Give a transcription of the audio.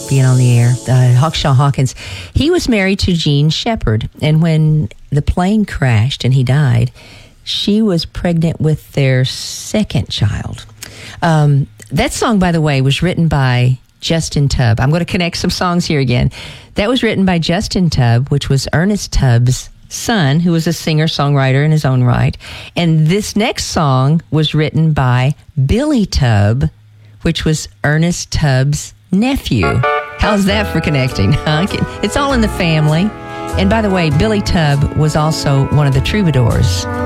being on the air. Hawkshaw Hawkins. He was married to Jean Shepherd, and when the plane crashed and he died, she was pregnant with their second child. That song, by the way, was written by Justin Tubb. I'm going to connect some songs here again. That was written by Justin Tubb, which was Ernest Tubb's son, who was a singer-songwriter in his own right. And this next song was written by Billy Tubb, which was Ernest Tubb's nephew. How's that for connecting? Huh? It's all in the family. And by the way, Billy Tubb was also one of the troubadours